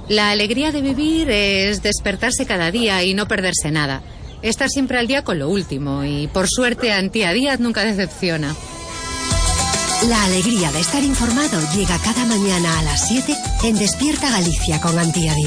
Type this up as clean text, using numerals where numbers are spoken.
La alegría de vivir es despertarse cada día y no perderse nada. Estar siempre al día con lo último y, por suerte, Antía Díaz nunca decepciona. La alegría de estar informado llega cada mañana a las 7 en Despierta Galicia con Antía Díaz.